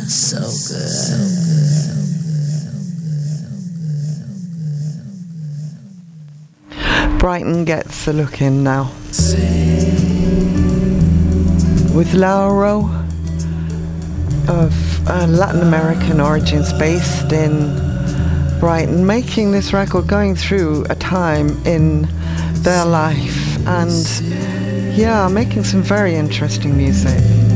So good. Brighton gets a look in now. With Lauro of Latin American origins based in Brighton, making this record, going through a time in their life and making some very interesting music.